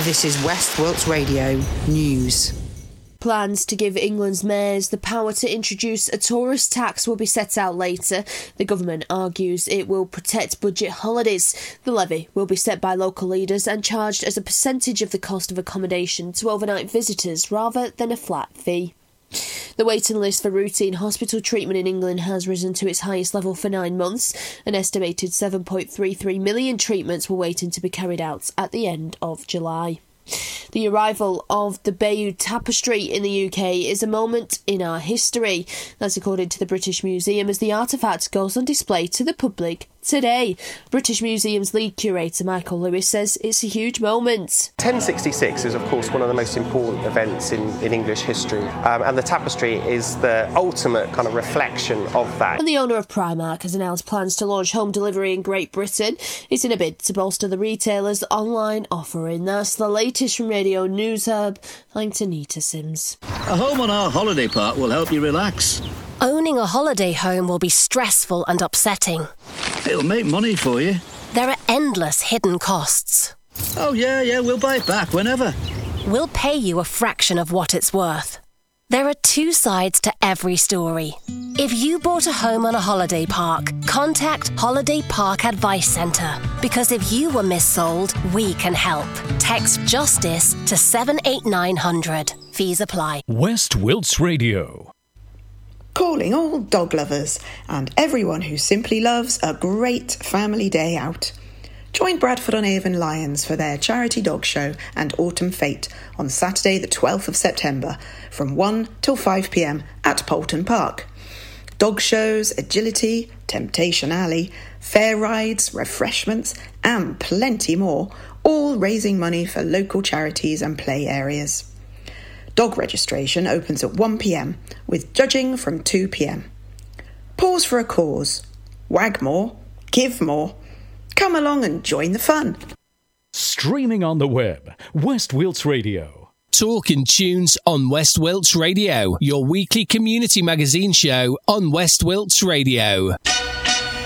This is West Wilts Radio News. Plans to give England's mayors the power to introduce a tourist tax will be set out later. The government argues it will protect budget holidays. The levy will be set by local leaders and charged as a percentage of the cost of accommodation to overnight visitors rather than a flat fee. The waiting list for routine hospital treatment in England has risen to its highest level for 9 months. An estimated 7.33 million treatments were waiting to be carried out at the end of July. The arrival of the Bayeux Tapestry in the UK is a moment in our history. That's according to the British Museum, as the artefact goes on display to the public today. British Museum's lead curator Michael Lewis says it's a huge moment. 1066 is of course one of the most important events in English history, and the tapestry is the ultimate kind of reflection of that. And the owner of Primark has announced plans to launch home delivery in Great Britain. It's in a bid to bolster the retailer's online offering. That's the latest from Radio News Hub. Thanks to Anita Sims. A home on our holiday park will help you relax. Owning a holiday home will be stressful and upsetting. It'll make money for you. There are endless hidden costs. Oh, yeah, we'll buy it back whenever. We'll pay you a fraction of what it's worth. There are two sides to every story. If you bought a home on a holiday park, contact Holiday Park Advice Centre. Because if you were missold, we can help. Text JUSTICE to 78900. Fees apply. West Wilts Radio. Calling all dog lovers and everyone who simply loves a great family day out. Join Bradford-on-Avon Lions for their charity dog show and autumn fete on Saturday the 12th of September from 1 till 5 p.m. at Poulton Park. Dog shows, agility, Temptation Alley, fair rides, refreshments and plenty more, all raising money for local charities and play areas. Dog registration opens at 1 p.m, with judging from 2 p.m. Pause for a cause. Wag more. Give more. Come along and join the fun. Streaming on the web, West Wilts Radio. Talking Tunes on West Wilts Radio, your weekly community magazine show on West Wilts Radio.